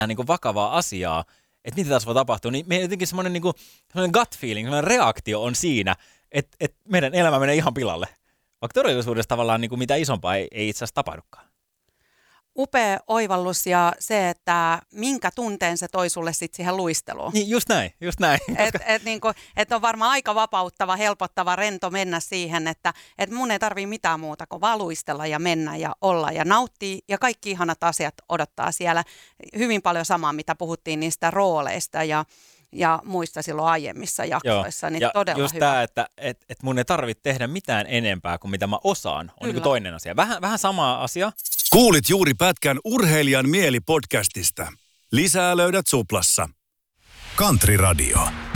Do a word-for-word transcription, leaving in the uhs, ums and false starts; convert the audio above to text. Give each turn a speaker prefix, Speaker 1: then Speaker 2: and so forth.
Speaker 1: niin kuin vakavaa asiaa, että mitä tässä voi tapahtua, niin meidän jotenkin semmoinen, niin kuin, semmoinen gut feeling, semmoinen reaktio on siinä, että, että meidän elämä menee ihan pilalle. Vaikka todellisuudessa tavallaan niin kuin mitä isompaa ei, ei itse asiassa tapahdukaan.
Speaker 2: Upea oivallus ja se, että minkä tunteen se toi sulle sitten siihen luisteluun.
Speaker 1: Niin, just näin, just näin.
Speaker 2: Että et, niinku, et on varmaan aika vapauttava, helpottava, rento mennä siihen, että et mun ei tarvii mitään muuta kuin vaan luistella ja mennä ja olla ja nauttia. Ja kaikki ihanat asiat odottaa siellä. Hyvin paljon samaa, mitä puhuttiin niistä rooleista ja ja muista silloin aiemmissa jaksoissa,
Speaker 1: Joo.
Speaker 2: niin
Speaker 1: ja
Speaker 2: todella
Speaker 1: just
Speaker 2: hyvä.
Speaker 1: tämä, että et, et mun ei tarvitse tehdä mitään enempää kuin mitä mä osaan, on niin toinen asia. Vähän, vähän sama asia.
Speaker 3: Kuulit juuri pätkän Urheilijan mieli podcastista. Lisää löydät Suplassa. Country Radio.